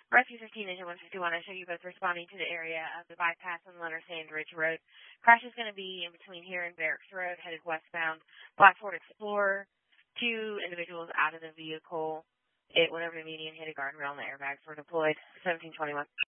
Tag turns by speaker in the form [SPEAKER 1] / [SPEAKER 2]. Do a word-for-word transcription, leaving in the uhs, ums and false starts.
[SPEAKER 1] Rescue fifteen, Engine one fifty-one, I show you both responding to the area of the bypass on Leonard Sand Ridge Road. Crash is going to be in between here and Barracks Road, headed westbound. Black Ford Explorer. Two individuals out of the vehicle. It went over the median, hit a guardrail, and the airbags were deployed. seventeen twenty-one.